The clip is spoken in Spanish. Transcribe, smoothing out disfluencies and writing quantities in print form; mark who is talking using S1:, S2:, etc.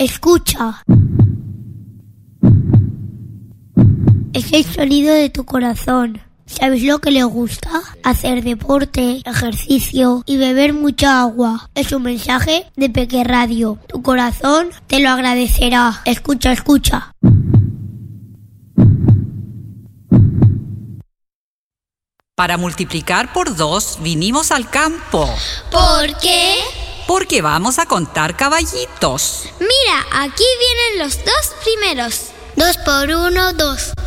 S1: Escucha. Es el sonido de tu corazón. ¿Sabes lo que le gusta? Hacer deporte, ejercicio y beber mucha agua. Es un mensaje de Peque Radio. Tu corazón te lo agradecerá. Escucha, escucha.
S2: Para multiplicar por 2 vinimos al campo.
S3: ¿Por qué?
S2: Porque vamos a contar caballitos.
S3: Mira, aquí vienen los 2 primeros.
S1: 2 por 1, 2.